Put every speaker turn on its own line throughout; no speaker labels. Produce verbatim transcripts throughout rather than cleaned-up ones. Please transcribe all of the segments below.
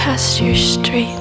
past your street.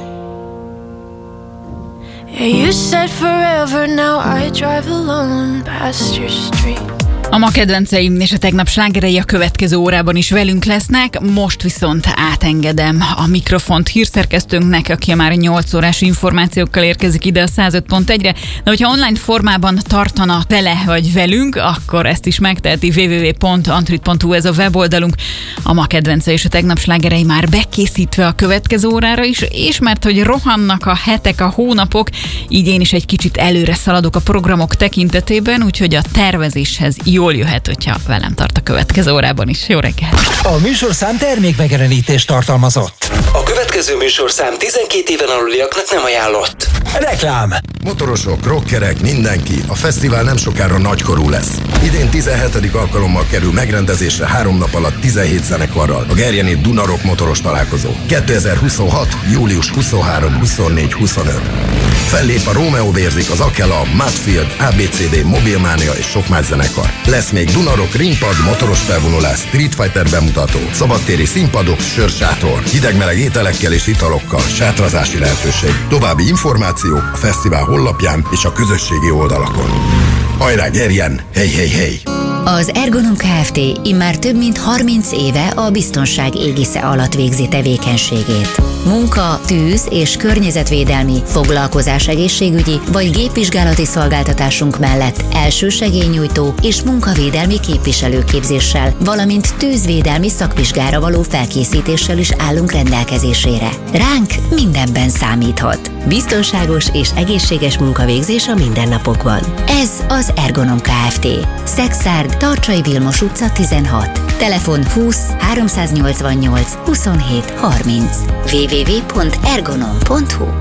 Yeah, you said forever, now I drive alone past your street.
A ma kedvenceim és a tegnap slágerei a következő órában is velünk lesznek, most viszont átengedem a mikrofont hírszerkesztőnknek, aki már nyolc órás információkkal érkezik ide a száz öt pont egyre, de hogyha online formában tartana vele vagy velünk, akkor ezt is megteheti. double-u double-u double-u pont antrit pont hu ez a weboldalunk. A ma kedvence és a tegnap slágerei már bekészítve a következő órára is, és mert hogy rohannak a hetek, a hónapok, így én is egy kicsit előre szaladok a programok tekintetében, úgyhogy a tervezéshez jól jöhet, hogyha velem tart a következő órában is. Jó reggelt!
A műsorszám termékmegjelenítést tartalmazott.
A következő műsorszám tizenkét éven aluliaknak nem ajánlott.
Reklám!
Motorosok, rockerek, mindenki, a fesztivál nem sokára nagykorú lesz. Idén tizenhetedik alkalommal kerül megrendezésre három nap alatt tizenhét zenekarral a Gerjeni Duna-Rock motoros találkozó. kétezer-huszonhat. július huszonharmadika, huszonnégyedike, huszonötödike. Fellép a Romeo Vérzik, az Akela, Mudfield, á bé cé dé, Mobilmania és sok más zenekar. Lesz még Duna-Rock, ringpad, motoros felvonulás, Street Fighter bemutató, szabadtéri színpadok, sörsátor, hideg-meleg ételekkel és italokkal, sátrazási lehetőség. További információk a fesztivál honlapján és a közösségi oldalakon. Hajrá, Gerjen! Hey, hey, hey!
Az Ergonom Kft. Immár több mint harminc éve a biztonság égisze alatt végzi tevékenységét. Munka, tűz és környezetvédelmi, foglalkozás egészségügyi vagy gépvizsgálati szolgáltatásunk mellett elsősegélynyújtó és munkavédelmi képviselőképzéssel, valamint tűzvédelmi szakvizsgára való felkészítéssel is állunk rendelkezésére. Ránk mindenben számíthat. Biztonságos és egészséges munkavégzés a mindennapokban. Ez az Ergonom Kft. Szexárd, Tarcsai Vilmos utca tizenhat. Telefon húsz háromszáznyolcvannyolc huszonhét harminc. double-u double-u double-u pont ergonom pont hu.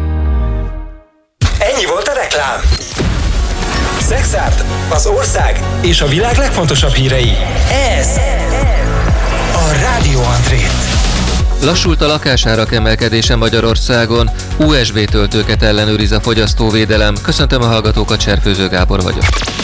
Ennyi volt a reklám. Szexárd, az ország és a világ legfontosabb hírei. Ez a Rádió Antrét.
Lassult a lakásárak emelkedése Magyarországon, u es bé töltőket ellenőriz a fogyasztóvédelem. Köszöntöm a hallgatókat, Cserfőző Gábor vagyok.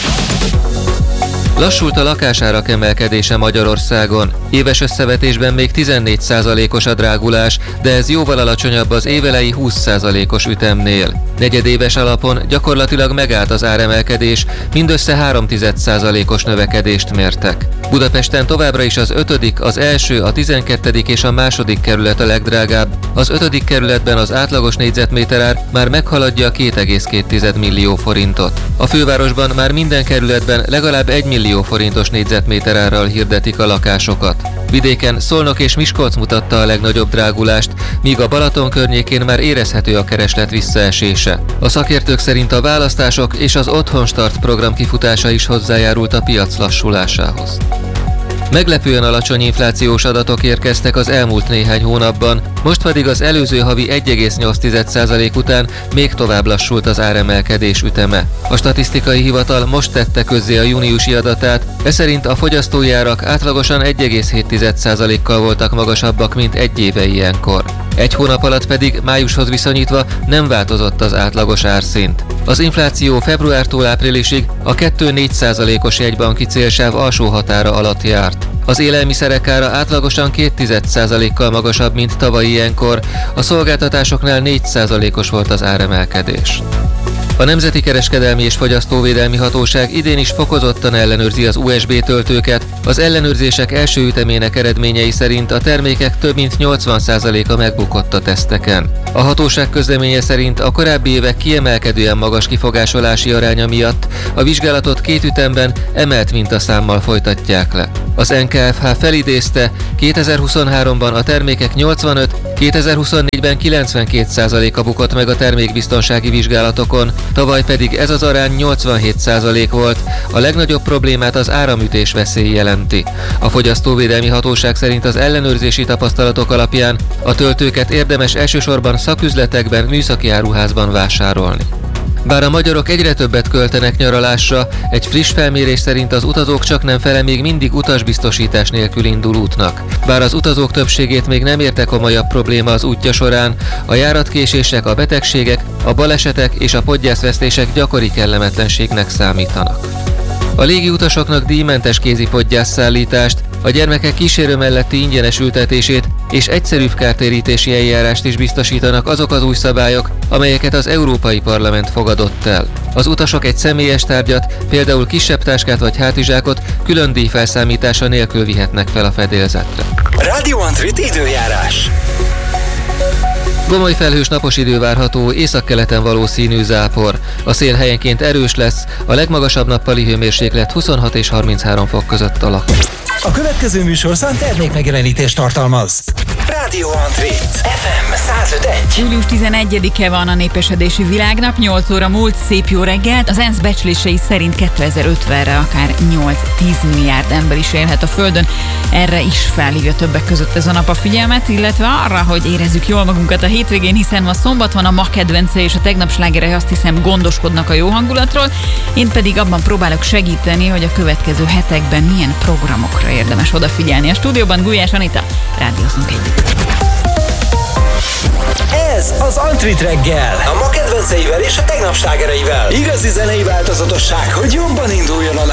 Lassult a lakásárak emelkedése Magyarországon. Éves összevetésben még tizennégy százalékos a drágulás, de ez jóval alacsonyabb az évelei húsz százalékos ütemnél. Negyedéves alapon gyakorlatilag megállt az áremelkedés, mindössze három egész egy százalékos növekedést mértek. Budapesten továbbra is az ötödik, az első, a tizenkettedik és a második kerület a legdrágább. Az ötödik kerületben az átlagos négyzetméterár már meghaladja két egész két millió forintot. A fővárosban már minden kerületben legalább egy millió forintos négyzetméterárral hirdetik a lakásokat. Vidéken Szolnok és Miskolc mutatta a legnagyobb drágulást, míg a Balaton környékén már érezhető a kereslet visszaesése. A szakértők szerint a választások és az Otthonstart program kifutása is hozzájárult a piac lassulásához. Meglepően alacsony inflációs adatok érkeztek az elmúlt néhány hónapban, most pedig az előző havi egy egész nyolc százalék után még tovább lassult az áremelkedés üteme. A statisztikai hivatal most tette közzé a júniusi adatát, ez szerint a fogyasztói árak átlagosan egy egész hét százalékkal voltak magasabbak, mint egy éve ilyenkor. Egy hónap alatt pedig májushoz viszonyítva nem változott az átlagos árszint. Az infláció februártól áprilisig a kettő egész négy százalékos jegybanki célsáv alsó határa alatt járt. Az élelmiszerek ára átlagosan két egész egy százalékkal magasabb, mint tavaly ilyenkor, a szolgáltatásoknál négy százalékos volt az áremelkedés. A Nemzeti Kereskedelmi és Fogyasztóvédelmi Hatóság idén is fokozottan ellenőrzi az u es bé töltőket. Az ellenőrzések első ütemének eredményei szerint a termékek több mint nyolcvan százaléka megbukott a teszteken. A hatóság közleménye szerint a korábbi évek kiemelkedően magas kifogásolási aránya miatt a vizsgálatot két ütemben emelt mintaszámmal folytatják le. Az en ká ef há felidézte, kétezer-huszonháromban a termékek nyolcvanöt, kétezer-huszonnégyben kilencvenkét százaléka bukott meg a termékbiztonsági vizsgálatokon, tavaly pedig ez az arány nyolcvanhét százalék volt, a legnagyobb problémát az áramütés veszély jelenti. A Fogyasztóvédelmi Hatóság szerint az ellenőrzési tapasztalatok alapján a töltőket érdemes elsősorban szaküzletekben, műszaki áruházban vásárolni. Bár a magyarok egyre többet költenek nyaralásra, egy friss felmérés szerint az utazók csaknem fele még mindig utasbiztosítás nélkül indul útnak. Bár az utazók többségét még nem érte komolyabb probléma az útja során, a járatkésések, a betegségek, a balesetek és a podgyászvesztések gyakori kellemetlenségnek számítanak. A légiutasoknak díjmentes kézipodgyászszállítást, a gyermekek kísérő melletti ingyenes ültetését és egyszerűbb kártérítési eljárást is biztosítanak azok az új szabályok, amelyeket az Európai Parlament fogadott el. Az utasok egy személyes tárgyat, például kisebb táskát vagy hátizsákot külön díj felszámítása nélkül vihetnek fel a fedélzetre.
Radio Antrit időjárás.
Gomoly felhős napos idő várható, északkeleten valószínű zápor. A szél helyenként erős lesz, a legmagasabb nappali hőmérséklet huszonhat és harminchárom fok között alakul.
A következő műsorszám termékmegjelenítést tartalmaz.
Radio Antrit. ef em száz öt egész egy.
július tizenegyedike van a népesedési világnap, nyolc óra múlt, szép jó reggelt. Az ENSZ becslései szerint kétezer-ötvenre akár nyolc-tíz milliárd ember is élhet a Földön. Erre is felhívja többek között ez a nap a figyelmet, illetve arra, hogy érezzük jól magunkat a hétvégén, hiszen ma szombat van, a ma kedvence és a tegnap slágerei azt hiszem gondoskodnak a jó hangulatról. Én pedig abban próbálok segíteni, hogy a következő hetekben milyen programokra érdemes odafigyelni. A stúdióban Gulyás Anita, rádiózunk együtt.
Ez az Antrit reggel.
A ma kedvenceivel és a tegnap slágereivel. Igazi zenei változatosság, hogy jobban induljon a nap.